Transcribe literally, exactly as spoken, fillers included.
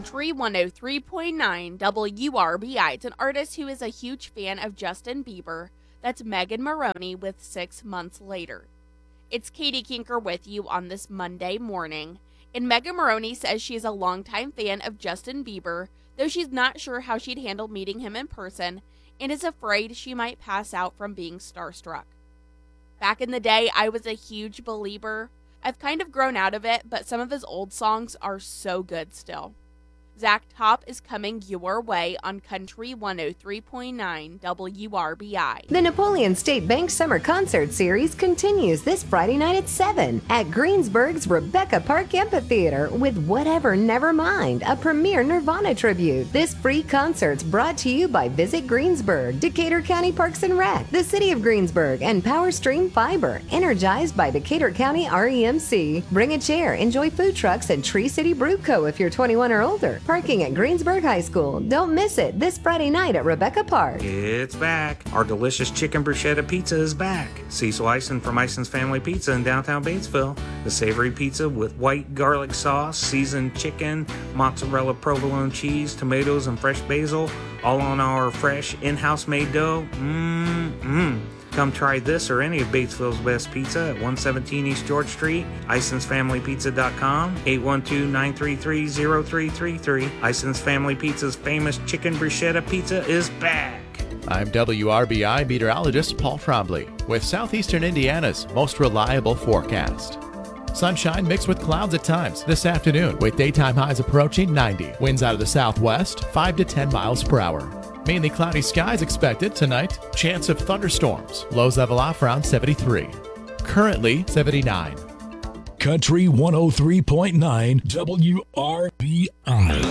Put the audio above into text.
Country one oh three point nine W R B I. It's an artist who is a huge fan of Justin Bieber. That's Megan Moroney with Six Months Later. It's Katie Kinker with you on this Monday morning. And Megan Moroney says she is a longtime fan of Justin Bieber, though she's not sure how she'd handle meeting him in person and is afraid she might pass out from being starstruck. Back in the day, I was a huge Belieber. I've kind of grown out of it, but some of his old songs are so good still. Zach Top is coming your way on Country one oh three point nine W R B I. The Napoleon State Bank Summer Concert Series continues this Friday night at seven at Greensburg's Rebecca Park Amphitheater with Whatever Nevermind, a premier Nirvana tribute. This free concert's brought to you by Visit Greensburg, Decatur County Parks and Rec, the City of Greensburg, and Power Stream Fiber, energized by Decatur County R E M C. Bring a chair, enjoy food trucks, and Tree City Brew Co. if you're twenty-one or older. Parking at Greensburg High School. Don't miss it this Friday night at Rebecca Park. It's back. Our delicious chicken bruschetta pizza is back. Cecil Eisen from Eisen's Family Pizza in downtown Batesville. The savory pizza with white garlic sauce, seasoned chicken, mozzarella provolone cheese, tomatoes, and fresh basil, all on our fresh in-house made dough. Mmm-mmm. Come try this or any of Batesville's best pizza at one seventeen East George Street, Isons Family Pizza dot com, eight one two, nine three three, zero three three three. Isons Family Pizza's famous chicken bruschetta pizza is back. I'm W R B I meteorologist Paul Trombley with Southeastern Indiana's most reliable forecast. Sunshine mixed with clouds at times this afternoon with daytime highs approaching ninety. Winds out of the southwest, five to ten miles per hour. Mainly cloudy skies expected tonight. Chance of thunderstorms. Lows level off around seventy-three. Currently seventy-nine. Country one oh three point nine W R B I.